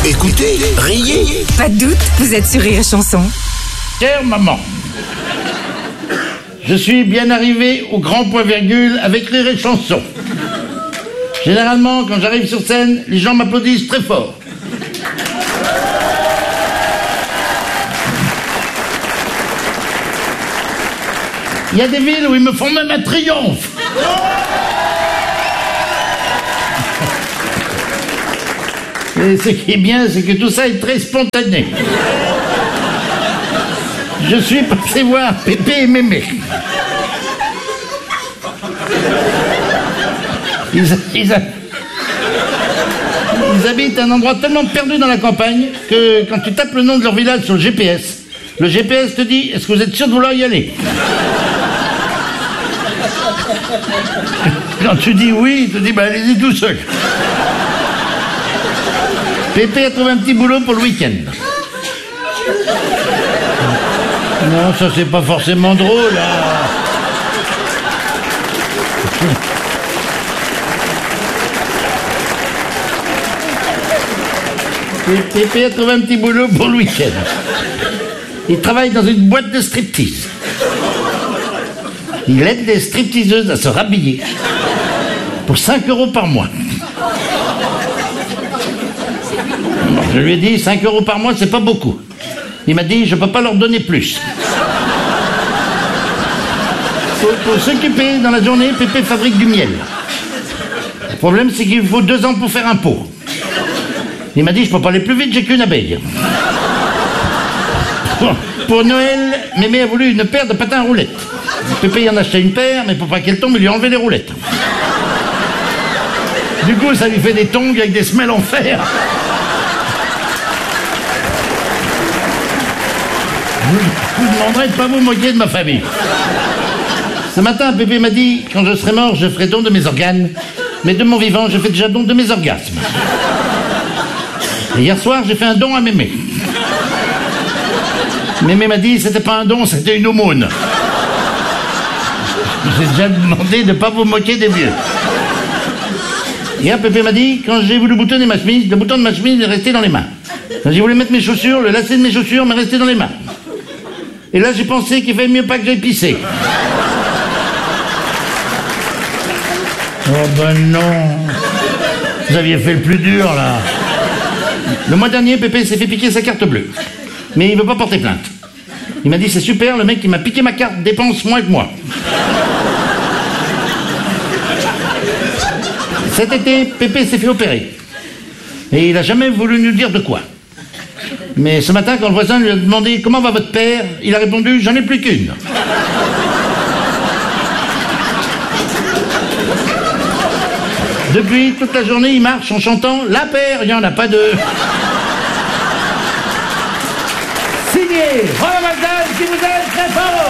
Écoutez, riez. Pas de doute, vous êtes sur Rire et Chanson. Chère maman, je suis bien arrivé au grand point virgule avec Rire et Chanson. Généralement, quand j'arrive sur scène, les gens m'applaudissent très fort. Il y a des villes où ils me font même un triomphe. Et ce qui est bien, c'est que tout ça est très spontané. Je suis passé voir Pépé et Mémé. Ils habitent à un endroit tellement perdu dans la campagne que quand tu tapes le nom de leur village sur le GPS te dit « Est-ce que vous êtes sûr de vouloir y aller ?» Quand tu dis oui, il te dit « Bah allez-y tout seul ». Pépé a trouvé un petit boulot pour le week-end. Non, ça c'est pas forcément drôle, hein. Pépé a trouvé un petit boulot pour le week-end. Il travaille dans une boîte de striptease. Il aide les stripteaseuses à se rhabiller pour 5 € par mois. Bon, je lui ai dit 5 € par mois, c'est pas beaucoup. Il m'a dit, je peux pas leur donner plus. Pour s'occuper dans la journée, Pépé fabrique du miel. Le problème, c'est qu'il faut 2 ans pour faire un pot. Il m'a dit, je peux pas aller plus vite, j'ai qu'une abeille. Pour Noël, Mémé a voulu une paire de patins à roulettes. Pépé y en a acheté une paire, mais pour pas qu'elle tombe, il lui a enlevé les roulettes. Du coup, ça lui fait des tongs avec des semelles en fer. Je vous demanderai de pas vous moquer de ma famille. Ce matin, Pépé m'a dit, quand je serai mort, je ferai don de mes organes. Mais de mon vivant, je fais déjà don de mes orgasmes. Et hier soir, j'ai fait un don à Mémé. Mémé m'a dit, c'était pas un don, c'était une aumône. J'ai déjà demandé de pas vous moquer des vieux. Hier, Pépé m'a dit, quand j'ai voulu boutonner ma chemise, le bouton de ma chemise est resté dans les mains. Quand j'ai voulu mettre mes chaussures, le lacet de mes chaussures m'est resté dans les mains. Et là, j'ai pensé qu'il fallait mieux pas que j'aille pisser. Oh ben non. Vous aviez fait le plus dur, là. Le mois dernier, Pépé s'est fait piquer sa carte bleue. Mais il veut pas porter plainte. Il m'a dit, c'est super, le mec qui m'a piqué ma carte dépense moins que moi. Cet été, Pépé s'est fait opérer. Et il a jamais voulu nous dire de quoi. Mais ce matin, quand le voisin lui a demandé « Comment va votre père ?», il a répondu « J'en ai plus qu'une ». Depuis, toute la journée, il marche en chantant « La paire, il n'y en a pas deux ». Signé Roland Magdal qui vous aide très fort.